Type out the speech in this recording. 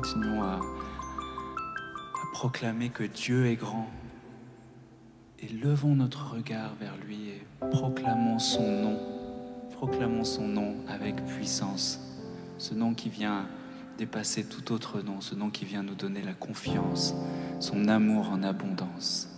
continuons à proclamer que Dieu est grand. Et levons notre regard vers lui et proclamons son nom. Proclamons son nom avec puissance. Ce nom qui vient dépasser tout autre nom. Ce nom qui vient nous donner la confiance, son amour en abondance.